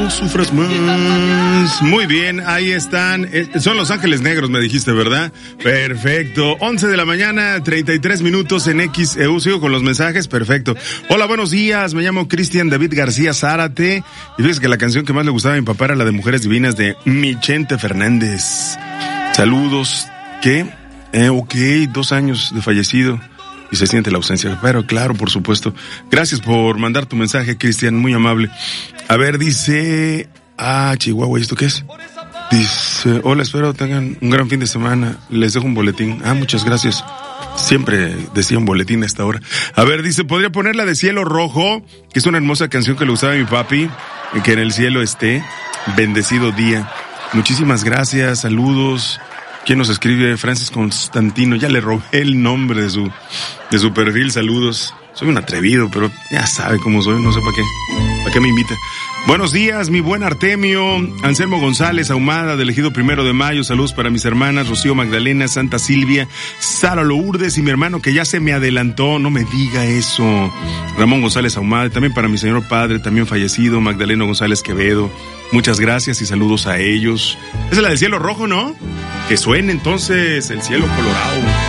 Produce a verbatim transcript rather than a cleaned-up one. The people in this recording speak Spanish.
No sufras más. Muy bien, ahí están. Son Los Ángeles Negros, me dijiste, ¿verdad? Perfecto. once de la mañana, treinta y tres minutos en X E U. Sigo con los mensajes, perfecto. Hola, buenos días. Me llamo Cristian David García Zárate. Y fíjese que la canción que más le gustaba a mi papá era la de Mujeres Divinas de Michente Fernández. Saludos. ¿Qué? Eh, ok, dos años de fallecido. Y se siente la ausencia, pero claro, por supuesto. Gracias por mandar tu mensaje, Cristian, muy amable. A ver, dice... Ah, Chihuahua, ¿y esto qué es? Dice... Hola, espero tengan un gran fin de semana. Les dejo un boletín. Ah, muchas gracias. Siempre decía un boletín a esta hora. A ver, dice, ¿podría poner la de Cielo Rojo? Que es una hermosa canción que le gustaba a mi papi. Que en el cielo esté. Bendecido día. Muchísimas gracias, saludos. ¿Quién nos escribe? Francis Constantino. Ya le robé el nombre de su, de su perfil. Saludos. Soy un atrevido, pero ya sabe cómo soy. No sé para qué. ¿Para qué me invita? Buenos días, mi buen Artemio. Anselmo González Ahumada, del Ejido Primero de Mayo. Saludos para mis hermanas Rocío Magdalena, Santa Silvia, Sara Lourdes y mi hermano que ya se me adelantó. No me diga eso. Ramón González Ahumada. También para mi señor padre, también fallecido, Magdaleno González Quevedo. Muchas gracias y saludos a ellos. Esa es la del cielo rojo, ¿no? Que suene entonces el cielo colorado.